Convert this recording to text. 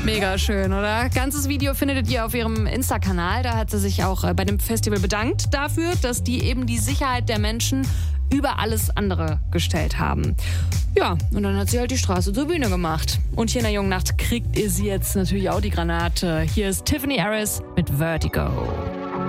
Mega schön, oder? Ganzes Video findet ihr auf ihrem Insta-Kanal. Da hat sie sich auch bei dem Festival bedankt dafür, dass die eben die Sicherheit der Menschen über alles andere gestellt haben. Ja, und dann hat sie halt die Straße zur Bühne gemacht. Und hier in der jungen Nacht kriegt ihr sie jetzt natürlich auch die Granate. Hier ist Tiffany Harris mit Vertigo.